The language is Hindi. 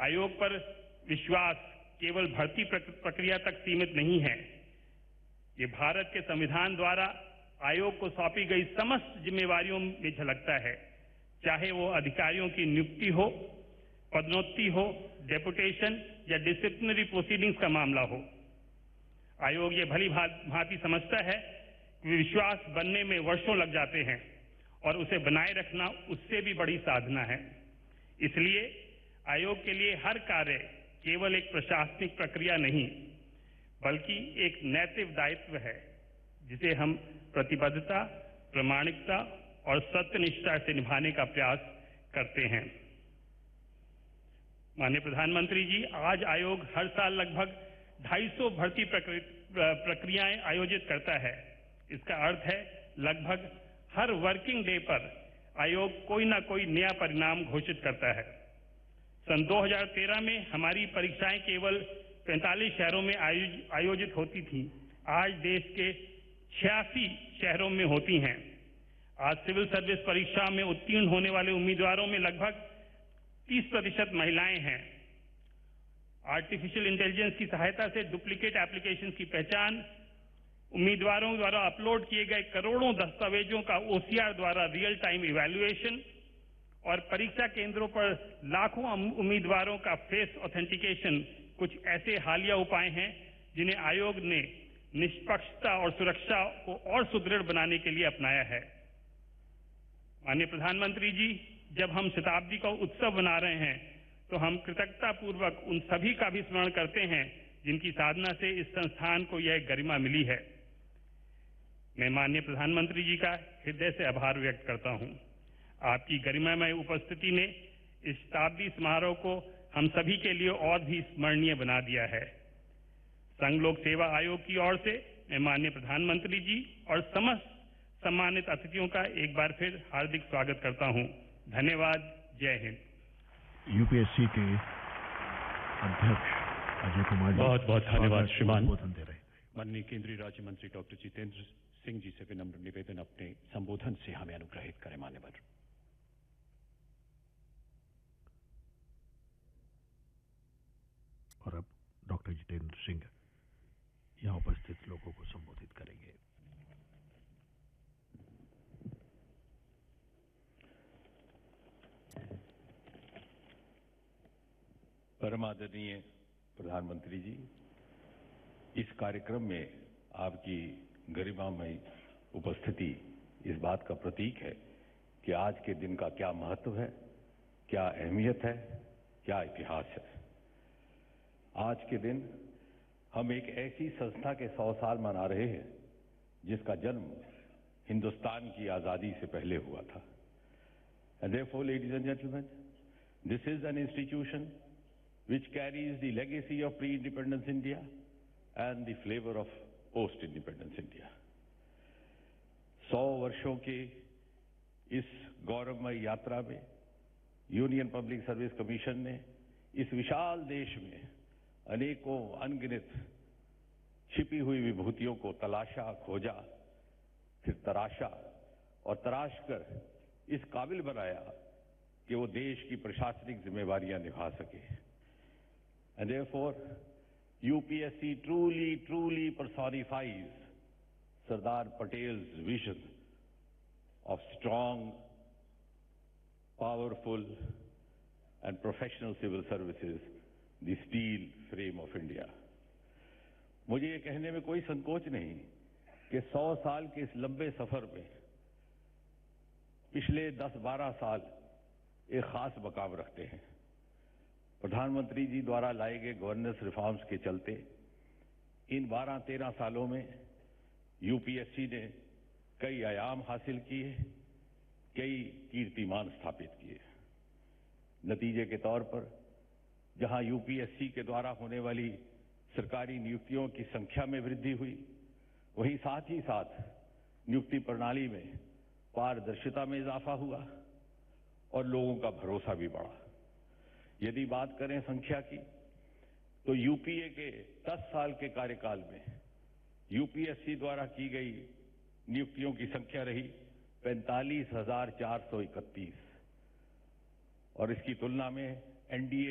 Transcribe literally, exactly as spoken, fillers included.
आयोग पर विश्वास केवल भर्ती प्रक्रिया तक सीमित नहीं है। ये भारत के संविधान द्वारा आयोग को सौंपी गई समस्त जिम्मेवारियों में झलकता है, चाहे वो अधिकारियों की नियुक्ति हो, पदोन्नति हो, डेपुटेशन या डिसिप्लिनरी प्रोसीडिंग्स का मामला हो। आयोग ये भली भांति समझता है कि विश्वास बनने में वर्षों लग जाते हैं और उसे बनाए रखना उससे भी बड़ी साधना है। इसलिए आयोग के लिए हर कार्य केवल एक प्रशासनिक प्रक्रिया नहीं, बल्कि एक नैतिक दायित्व है, जिसे हम प्रतिबद्धता, प्रामाणिकता और सत्यनिष्ठा से निभाने का प्रयास करते हैं। माननीय प्रधानमंत्री जी, आज आयोग हर साल लगभग ढाई सौ भर्ती प्रक्रियाएं आयोजित करता है। इसका अर्थ है लगभग हर वर्किंग डे पर आयोग कोई ना कोई नया परिणाम घोषित करता है। सन दो हज़ार तेरह में हमारी परीक्षाएं केवल पैंतालीस शहरों में आयोजित होती थी। आज देश के छियासी शहरों में होती हैं। आज सिविल सर्विस परीक्षा में उत्तीर्ण होने वाले उम्मीदवारों में लगभग तीस प्रतिशत महिलाएं हैं। आर्टिफिशियल इंटेलिजेंस की सहायता से डुप्लीकेट एप्लीकेशन की पहचान, उम्मीदवारों द्वारा अपलोड किए गए करोड़ों दस्तावेजों का ओसीआर द्वारा रियल टाइम इवैल्यूएशन और परीक्षा केंद्रों पर लाखों उम्मीदवारों का फेस ऑथेंटिकेशन कुछ ऐसे हालिया उपाय हैं जिन्हें आयोग ने निष्पक्षता और सुरक्षा को और सुदृढ़ बनाने के लिए अपनाया है। माननीय प्रधानमंत्री जी, जब हम शताब्दी का उत्सव मना रहे हैं तो हम कृतज्ञता पूर्वक उन सभी का भी स्मरण करते हैं जिनकी साधना से इस संस्थान को यह गरिमा मिली है। मैं माननीय प्रधानमंत्री जी का हृदय से आभार व्यक्त करता हूं। आपकी गरिमामय उपस्थिति ने इस शताब्दी समारोह को हम सभी के लिए और भी स्मरणीय बना दिया है। संघ लोक सेवा आयोग की ओर से मैं माननीय प्रधानमंत्री जी और समस्त सम्मानित अतिथियों का एक बार फिर हार्दिक स्वागत करता हूं। धन्यवाद। जय हिंद। यूपीएससी के अध्यक्ष अजय कुमार जी, बहुत बहुत धन्यवाद श्रीमान। संबोधन दे रहे हैं। माननीय केंद्रीय राज्य मंत्री डॉक्टर जितेंद्र सिंह जी से विनम्र निवेदन, अपने संबोधन से हमें अनुग्रहित करें। मान्यवर। और अब डॉक्टर जितेंद्र सिंह यहां उपस्थित लोगों को संबोधित करेंगे। परमादरणीय प्रधानमंत्री जी, इस कार्यक्रम में आपकी गरिमामय उपस्थिति इस बात का प्रतीक है कि आज के दिन का क्या महत्व है, क्या अहमियत है, क्या इतिहास है। आज के दिन हम एक ऐसी संस्था के सौ साल मना रहे हैं जिसका जन्म हिंदुस्तान की आजादी से पहले हुआ था। And therefore, ladies and gentlemen, this is an institution which carries the legacy of pre-independence India and the flavor of post-independence India. सौ वर्षों के इस गौरवमय यात्रा में यूनियन पब्लिक सर्विस कमीशन ने इस विशाल देश में अनेकों अनगिनत छिपी हुई विभूतियों को तलाशा, खोजा, फिर तराशा और तराश कर इस काबिल बनाया कि वो देश की प्रशासनिक जिम्मेवारियां निभा सके। And therefore, U P S C truly, truly personifies Sardar Patel's vision of strong, powerful and professional civil services, the steel frame of India. मुझे ये कहने में कोई संकोच नहीं कि सौ साल के इस लंबे सफर में पिछले दस बारह साल एक खास मकाम रखते हैं। प्रधानमंत्री जी द्वारा लाए गए गवर्नेंस रिफॉर्म्स के चलते इन बारह तेरह सालों में यूपीएससी ने कई आयाम हासिल किए, कई कीर्तिमान स्थापित किए। नतीजे के तौर पर जहां यूपीएससी के द्वारा होने वाली सरकारी नियुक्तियों की संख्या में वृद्धि हुई, वहीं साथ ही साथ नियुक्ति प्रणाली में पारदर्शिता में इजाफा हुआ और लोगों का भरोसा भी बढ़ा। यदि बात करें संख्या की, तो यूपीए के दस साल के कार्यकाल में यूपीएससी द्वारा की गई नियुक्तियों की संख्या रही पैंतालीस हजार चार सौ इकतीस और इसकी तुलना में एनडीए